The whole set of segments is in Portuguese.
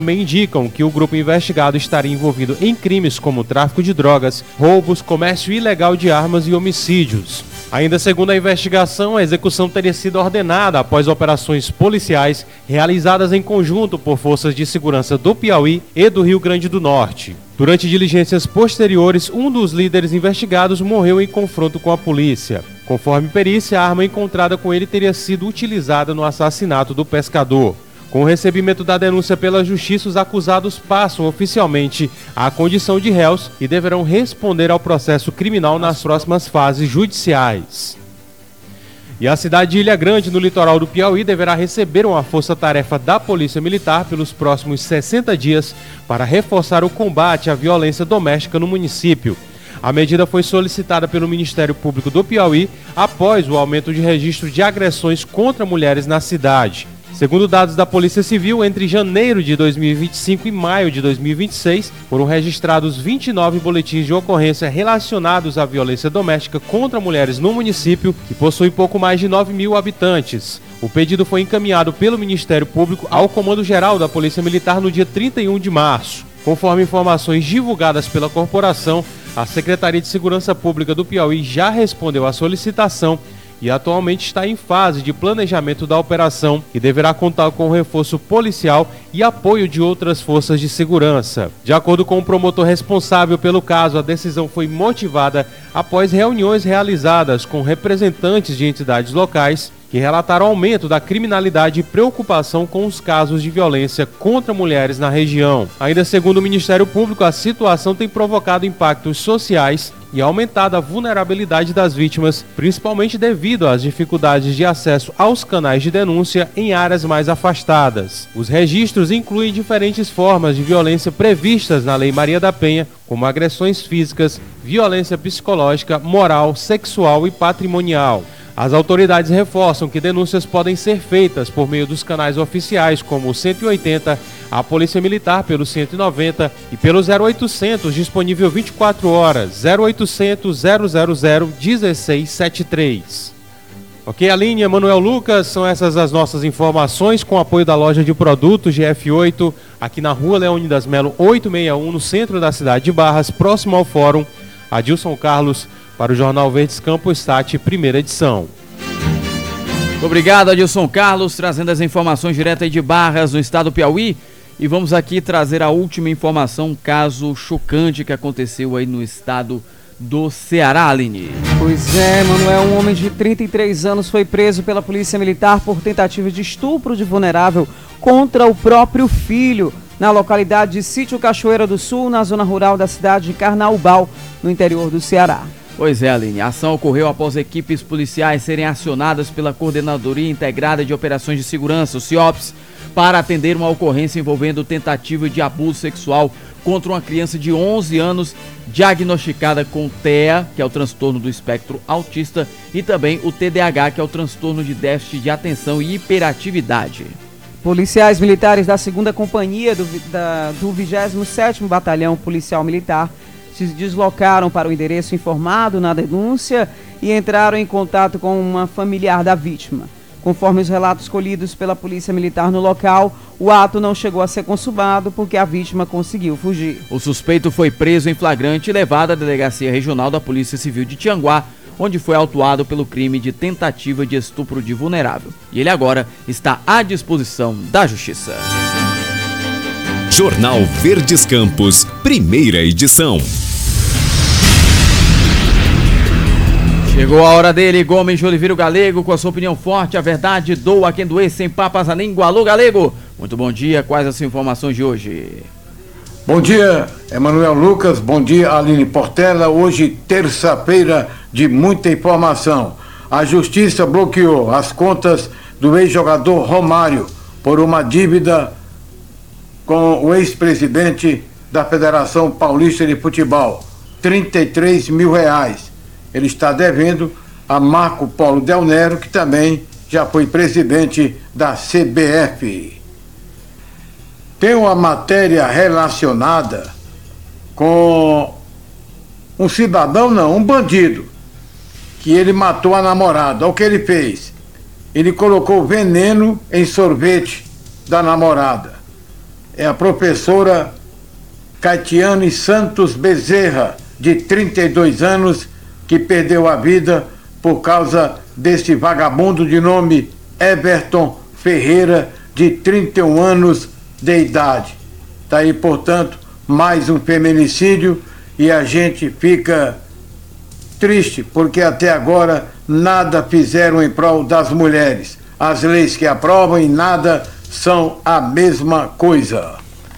também indicam que o grupo investigado estaria envolvido em crimes como tráfico de drogas, roubos, comércio ilegal de armas e homicídios. Ainda segundo a investigação, a execução teria sido ordenada após operações policiais realizadas em conjunto por forças de segurança do Piauí e do Rio Grande do Norte. Durante diligências posteriores, um dos líderes investigados morreu em confronto com a polícia. Conforme perícia, a arma encontrada com ele teria sido utilizada no assassinato do pescador. Com o recebimento da denúncia pela Justiça, os acusados passam oficialmente à condição de réus e deverão responder ao processo criminal nas próximas fases judiciais. E a cidade de Ilha Grande, no litoral do Piauí, deverá receber uma força-tarefa da Polícia Militar pelos próximos 60 dias para reforçar o combate à violência doméstica no município. A medida foi solicitada pelo Ministério Público do Piauí após o aumento de registro de agressões contra mulheres na cidade. Segundo dados da Polícia Civil, entre janeiro de 2025 e maio de 2026, foram registrados 29 boletins de ocorrência relacionados à violência doméstica contra mulheres no município, que possui pouco mais de 9.000 habitantes. O pedido foi encaminhado pelo Ministério Público ao Comando-Geral da Polícia Militar no dia 31 de março. Conforme informações divulgadas pela corporação, a Secretaria de Segurança Pública do Piauí já respondeu à solicitação e atualmente está em fase de planejamento da operação e deverá contar com reforço policial e apoio de outras forças de segurança. De acordo com o promotor responsável pelo caso, a decisão foi motivada após reuniões realizadas com representantes de entidades locais que relataram aumento da criminalidade e preocupação com os casos de violência contra mulheres na região. Ainda segundo o Ministério Público, a situação tem provocado impactos sociais e aumentado a vulnerabilidade das vítimas, principalmente devido às dificuldades de acesso aos canais de denúncia em áreas mais afastadas. Os registros incluem diferentes formas de violência previstas na Lei Maria da Penha, como agressões físicas, violência psicológica, moral, sexual e patrimonial. As autoridades reforçam que denúncias podem ser feitas por meio dos canais oficiais como o 180, a Polícia Militar pelo 190 e pelo 0800 disponível 24 horas, 0800 000 1673. Ok, Aline, Emanuel Lucas, são essas as nossas informações com apoio da loja de produtos GF8 aqui na Rua Leônidas Melo 861, no centro da cidade de Barras, próximo ao Fórum. Adilson Carlos, para o Jornal Verdes Campos Stat, primeira edição. Obrigado, Adilson Carlos, trazendo as informações direto aí de Barras, no estado do Piauí. E vamos aqui trazer a última informação, um caso chocante que aconteceu aí no estado do Ceará, Aline. Pois é, Manuel, um homem de 33 anos foi preso pela Polícia Militar por tentativa de estupro de vulnerável contra o próprio filho, na localidade de Sítio Cachoeira do Sul, na zona rural da cidade de Carnaubal, no interior do Ceará. Pois é, Aline, a ação ocorreu após equipes policiais serem acionadas pela Coordenadoria Integrada de Operações de Segurança, o CIOPS, para atender uma ocorrência envolvendo tentativa de abuso sexual contra uma criança de 11 anos diagnosticada com TEA, que é o transtorno do espectro autista, e também o TDAH, que é o transtorno de déficit de atenção e hiperatividade. Policiais militares da 2ª Companhia do 27º Batalhão Policial Militar se deslocaram para o endereço informado na denúncia e entraram em contato com uma familiar da vítima. Conforme os relatos colhidos pela Polícia Militar no local, o ato não chegou a ser consumado porque a vítima conseguiu fugir. O suspeito foi preso em flagrante e levado à Delegacia Regional da Polícia Civil de Tianguá, onde foi autuado pelo crime de tentativa de estupro de vulnerável. E ele agora está à disposição da Justiça. Jornal Verdes Campos, primeira edição. Chegou a hora dele, Gomes de Oliveira Galego, com a sua opinião forte, a verdade, doa quem doer, sem papas na língua. Alô, Galego, muito bom dia, quais as informações de hoje? Bom dia, Emanuel Lucas, bom dia, Aline Portela. Hoje, terça-feira, de muita informação. A Justiça bloqueou as contas do ex-jogador Romário por uma dívida com o ex-presidente da Federação Paulista de Futebol, R$33 mil. Ele está devendo a Marco Polo Del Nero, que também já foi presidente da CBF. Tem uma matéria relacionada com um cidadão, não, um bandido, que ele matou a namorada. Olha o que ele fez. Ele colocou veneno em sorvete da namorada. é a professora Caetiane Santos Bezerra, de 32 anos, que perdeu a vida por causa desse vagabundo de nome Everton Ferreira, de 31 anos de idade. Está aí, portanto, mais um feminicídio e a gente fica triste porque até agora nada fizeram em prol das mulheres. As leis que aprovam e nada são a mesma coisa.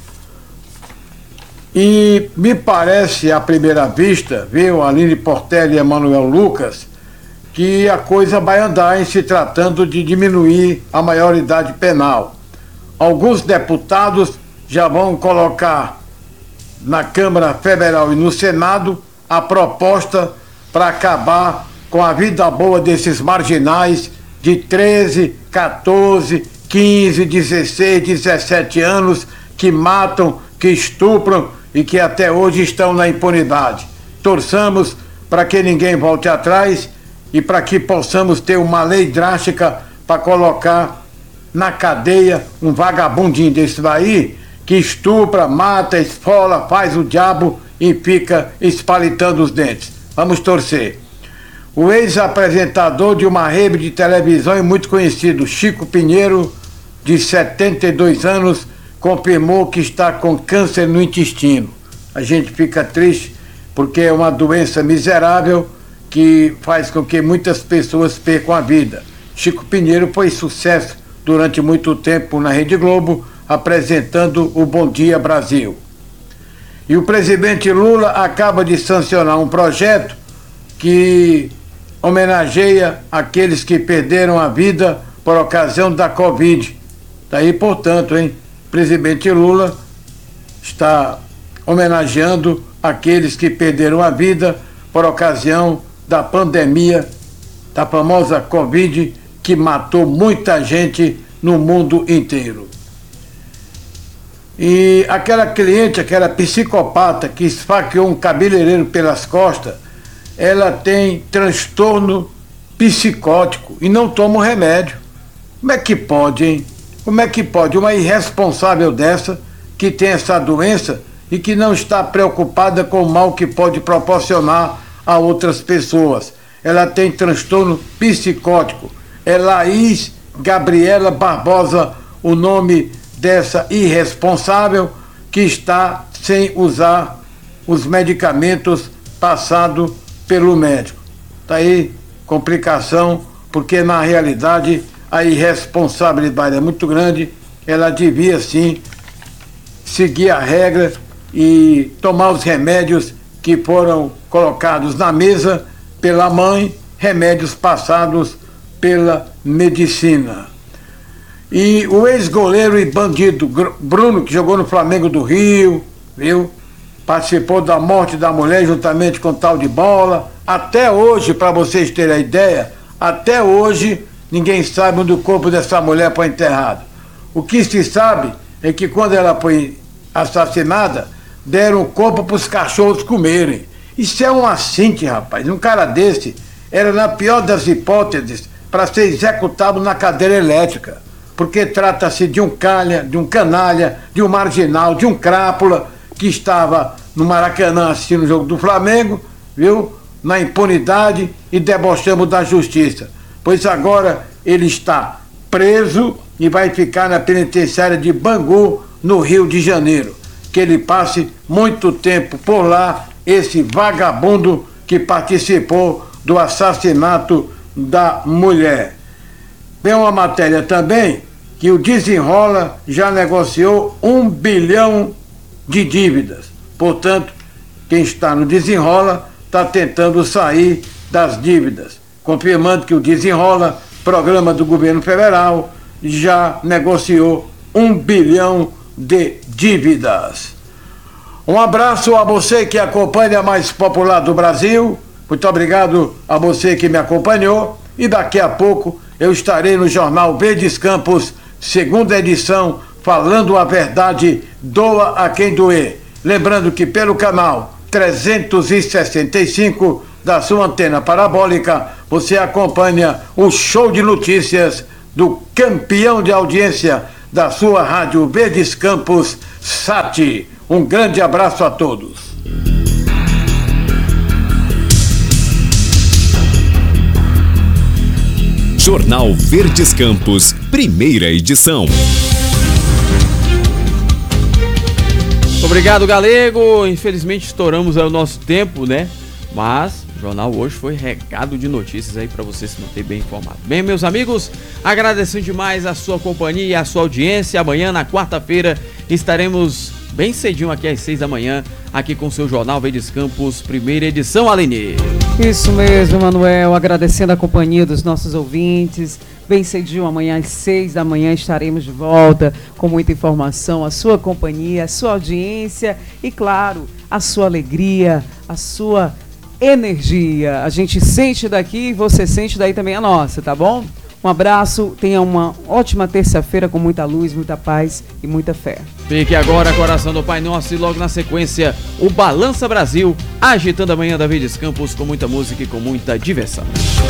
E me parece, à primeira vista, viu, Aline Portela e Emanuel Lucas, que a coisa vai andar em se tratando de diminuir a maioridade penal. Alguns deputados já vão colocar na Câmara Federal e no Senado a proposta para acabar com a vida boa desses marginais de 13, 14, 15, 16, 17 anos que matam, que estupram e que até hoje estão na impunidade. Torçamos para que ninguém volte atrás e para que possamos ter uma lei drástica para colocar na cadeia um vagabundinho desse daí que estupra, mata, esfola, faz o diabo e fica espalitando os dentes. Vamos torcer. O ex-apresentador de uma rede de televisão e muito conhecido, Chico Pinheiro, de 72 anos, confirmou que está com câncer no intestino. A gente fica triste porque é uma doença miserável que faz com que muitas pessoas percam a vida. Chico Pinheiro foi sucesso durante muito tempo na Rede Globo, apresentando o Bom Dia Brasil. E o presidente Lula acaba de sancionar um projeto que homenageia aqueles que perderam a vida por ocasião da Covid. Daí, portanto, o presidente Lula está homenageando aqueles que perderam a vida por ocasião da pandemia, da famosa Covid, que matou muita gente no mundo inteiro. E aquela cliente, aquela psicopata que esfaqueou um cabeleireiro pelas costas, ela tem transtorno psicótico e não toma o remédio. Como é que pode, hein? Como é que pode uma irresponsável dessa, que tem essa doença e que não está preocupada com o mal que pode proporcionar a outras pessoas? Ela tem transtorno psicótico. É Laís Gabriela Barbosa, o nome dessa irresponsável que está sem usar os medicamentos passados pelo médico. Está aí complicação, porque na realidade a irresponsabilidade é muito grande. Ela devia sim seguir a regra e tomar os remédios que foram colocados na mesa pela mãe, remédios passados pela medicina. E o ex-goleiro e bandido Bruno, que jogou no Flamengo do Rio, viu? Participou da morte da mulher juntamente com tal de bola. Até hoje, para vocês terem a ideia, até hoje ninguém sabe onde o corpo dessa mulher foi enterrado. O que se sabe é que quando ela foi assassinada, deram o corpo para os cachorros comerem. Isso é um assinte, rapaz. Um cara desse era, na pior das hipóteses, para ser executado na cadeira elétrica, porque trata-se de um calha, de um canalha, de um marginal, de um crápula que estava no Maracanã assistindo o jogo do Flamengo, viu? Na impunidade, e debochamos da justiça. Pois agora ele está preso e vai ficar na penitenciária de Bangu, no Rio de Janeiro. Que ele passe muito tempo por lá, esse vagabundo que participou do assassinato da mulher. Tem uma matéria também que o Desenrola já negociou 1 bilhão de dívidas. Portanto, quem está no Desenrola está tentando sair das dívidas, confirmando que o Desenrola, programa do governo federal, já negociou 1 bilhão de dívidas. Um abraço a você que acompanha a mais popular do Brasil. Muito obrigado a você que me acompanhou. E daqui a pouco eu estarei no Jornal Verdes Campos, segunda edição, falando a verdade, doa a quem doer. Lembrando que pelo canal 365 da sua antena parabólica, você acompanha o show de notícias do campeão de audiência da sua rádio Verdes Campos, Sat. Um grande abraço a todos. Jornal Verdes Campos, primeira edição. Obrigado, Galego. Infelizmente estouramos o nosso tempo, né? Mas o jornal hoje foi regado de notícias aí para você se manter bem informado. Bem, meus amigos, agradecendo demais a sua companhia e a sua audiência. Amanhã, na quarta-feira, estaremos bem cedinho aqui às 6 da manhã, aqui com o seu Jornal Verdes Campos, primeira edição, Aline. Isso mesmo, Manuel, agradecendo a companhia dos nossos ouvintes. Bem cedinho, amanhã às 6 da manhã estaremos de volta com muita informação, a sua companhia, a sua audiência e, claro, a sua alegria, a sua energia. A gente sente daqui e você sente daí também a nossa, tá bom? Um abraço, tenha uma ótima terça-feira com muita luz, muita paz e muita fé. Fique agora, coração do Pai Nosso, e logo na sequência, o Balança Brasil, agitando a manhã da Verdes Campos com muita música e com muita diversão.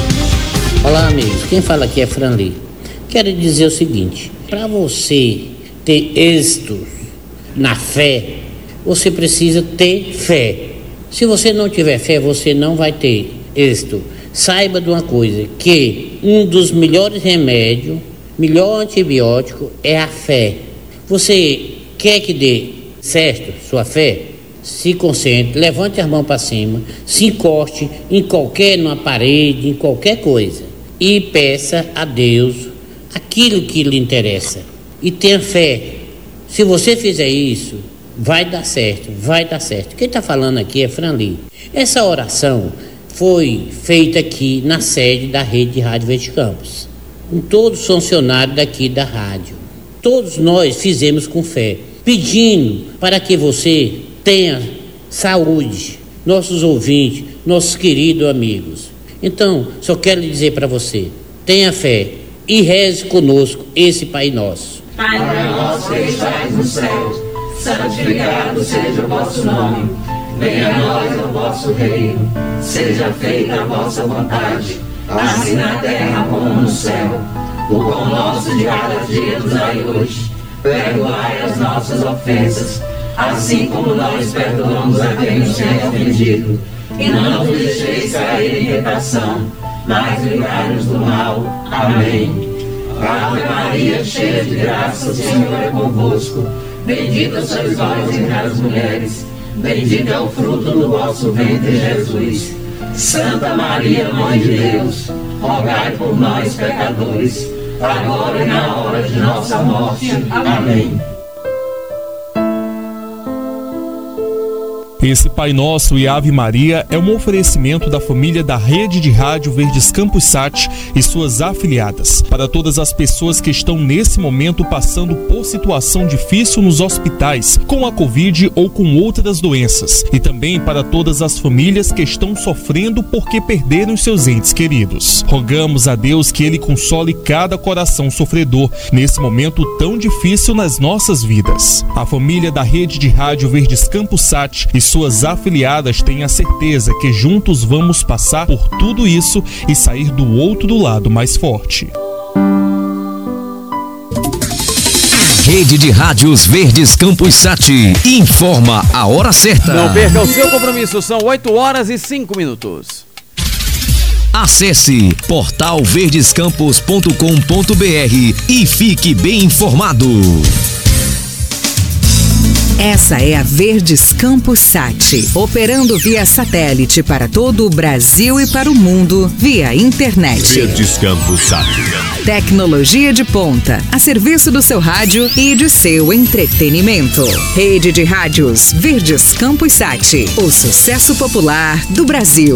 Olá, amigos, quem fala aqui é Franli. Quero dizer o seguinte, para você ter êxito na fé, você precisa ter fé. Se você não tiver fé, você não vai ter êxito. Saiba de uma coisa, que um dos melhores remédios, melhor antibiótico é a fé. Você quer que dê certo sua fé? Se concentre, levante as mãos para cima, se encoste numa parede, em qualquer coisa e peça a Deus aquilo que lhe interessa e tenha fé. Se você fizer isso, vai dar certo, vai dar certo. Quem está falando aqui é Franli. Essa oração foi feita aqui na sede da Rede de Rádio Verdes Campos, com todos os funcionários daqui da rádio. Todos nós fizemos com fé, pedindo para que você tenha saúde, nossos ouvintes, nossos queridos amigos. Então, só quero lhe dizer para você, tenha fé e reze conosco esse Pai Nosso. Pai nosso que estais no céu, santificado seja o vosso nome. Venha a nós o vosso reino, seja feita a vossa vontade, assim na terra como no céu. O pão nosso de cada dia nos dai hoje, perdoai as nossas ofensas, assim como nós perdoamos a quem nos tem ofendido. E não nos deixeis cair em tentação, mas livrai-nos do mal. Amém. Ave Maria, cheia de graça, o Senhor é convosco. Bendita sois vós entre as mulheres, bendito é o fruto do vosso ventre, Jesus. Santa Maria, Mãe de Deus, rogai por nós, pecadores, agora e na hora de nossa morte. Amém. Esse Pai Nosso e Ave Maria é um oferecimento da família da Rede de Rádio Verdes Campos Sat e suas afiliadas. Para todas as pessoas que estão nesse momento passando por situação difícil nos hospitais, com a Covid ou com outras doenças. E também para todas as famílias que estão sofrendo porque perderam seus entes queridos. Rogamos a Deus que Ele console cada coração sofredor nesse momento tão difícil nas nossas vidas. A família da Rede de Rádio Verdes Campos Sat e suas afiliadas têm a certeza que juntos vamos passar por tudo isso e sair do outro lado mais forte. Rede de Rádios Verdes Campos Sat informa a hora certa. Não perca o seu compromisso, são 8h05. Acesse portalverdescampos.com.br e fique bem informado. Essa é a Verdes Campos Sat, operando via satélite para todo o Brasil e para o mundo via internet. Verdes Campos Sat. Tecnologia de ponta, a serviço do seu rádio e de seu entretenimento. Rede de Rádios Verdes Campos Sat, o sucesso popular do Brasil.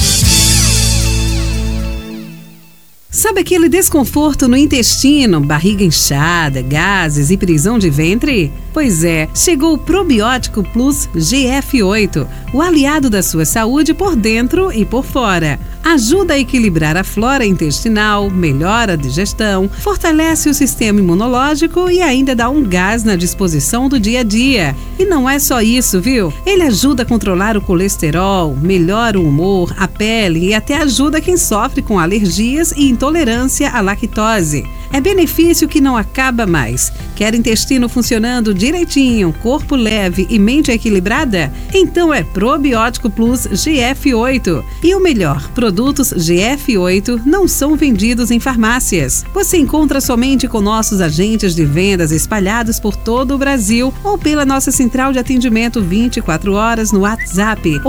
Sabe aquele desconforto no intestino, barriga inchada, gases e prisão de ventre? Pois é, chegou o Probiótico Plus GF8, o aliado da sua saúde por dentro e por fora. Ajuda a equilibrar a flora intestinal, melhora a digestão, fortalece o sistema imunológico e ainda dá um gás na disposição do dia a dia. E não é só isso, viu? Ele ajuda a controlar o colesterol, melhora o humor, a pele e até ajuda quem sofre com alergias e intolerância à lactose. É benefício que não acaba mais. Quer intestino funcionando direitinho, corpo leve e mente equilibrada? Então é Probiótico Plus GF8. E o melhor, produtos GF8 não são vendidos em farmácias. Você encontra somente com nossos agentes de vendas espalhados por todo o Brasil ou pela nossa central de atendimento 24 horas no WhatsApp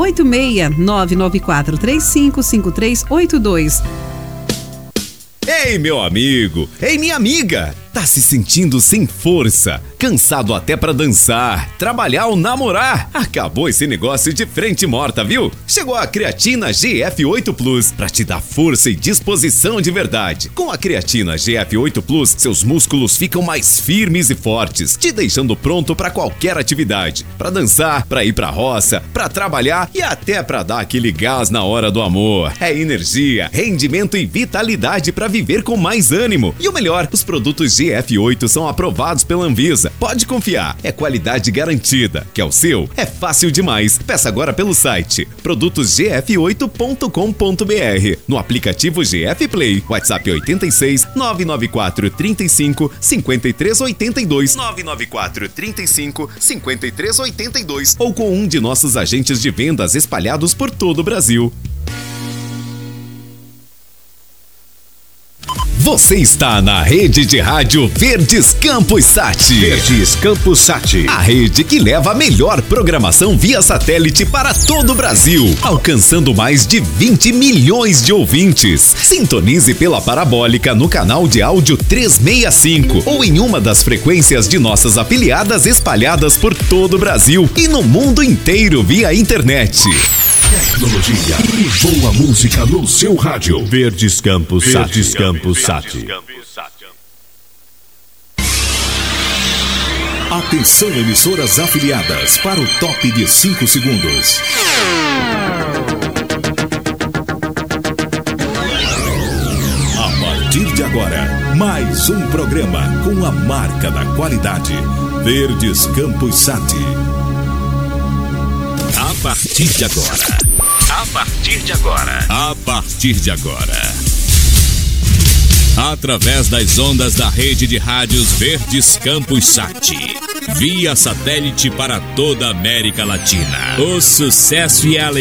86994355382. Ei, meu amigo! Ei, minha amiga! Tá se sentindo sem força, cansado até pra dançar, trabalhar ou namorar? Acabou esse negócio de frente morta, viu? Chegou a Creatina GF8 Plus pra te dar força e disposição de verdade. Com a Creatina GF8 Plus, seus músculos ficam mais firmes e fortes, te deixando pronto pra qualquer atividade. Pra dançar, pra ir pra roça, pra trabalhar e até pra dar aquele gás na hora do amor. É energia, rendimento e vitalidade pra viver com mais ânimo. E o melhor, os produtos GF8 são aprovados pela Anvisa. Pode confiar, é qualidade garantida. Quer o seu? É fácil demais. Peça agora pelo site produtosgf8.com.br, no aplicativo GF Play, WhatsApp 86 994 35 53 82 994 35 53 82 ou com um de nossos agentes de vendas espalhados por todo o Brasil. Você está na rede de rádio Verdes Campus Sat. Verdes Campus Sat. A rede que leva a melhor programação via satélite para todo o Brasil, alcançando mais de 20 milhões de ouvintes. Sintonize pela parabólica no canal de áudio 365 ou em uma das frequências de nossas afiliadas espalhadas por todo o Brasil e no mundo inteiro via internet. Tecnologia e boa música no seu rádio. Verdes Campus Sat. Verdes Campus Sat. Atenção, emissoras afiliadas, para o top de 5 segundos. A partir de agora, mais um programa com a marca da qualidade. Verdes Campus Sat. A partir de agora. A partir de agora. A partir de agora. Através das ondas da rede de rádios Verdes Campus Sat. Via satélite para toda a América Latina. O sucesso e a alegria